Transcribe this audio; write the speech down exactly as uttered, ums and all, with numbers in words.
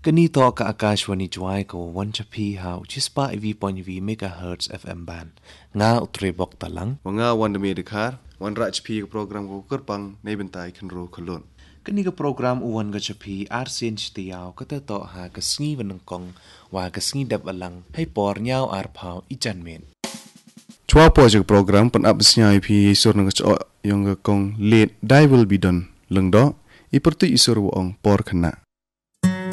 Ganito ka Akashwani Jwai ko one chapi ha chispa iv point v megahertz F M band nga utrebok talang Wanga wan demi dekar wan ra chapi ke program ko kerpang nei bentai kenro kolon. Kani ka program uwan ga chapi arsen chtiyaw kata to ha kasngi wanangkong wa kasngi dab alang hay por nyaw arpaw ijanmen. Chua project program pen absnya ip isur nang cho yung kong let die will be done lengdo iperti isur wong por kena.